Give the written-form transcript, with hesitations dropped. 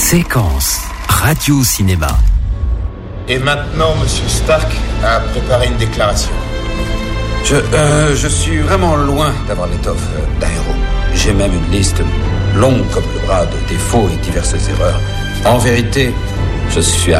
Séquence radio-cinéma. Et maintenant, Monsieur Stark a préparé une déclaration. Je suis vraiment loin d'avoir l'étoffe d'un héros. J'ai même une liste longue comme le bras de défauts et diverses erreurs. En vérité, je suis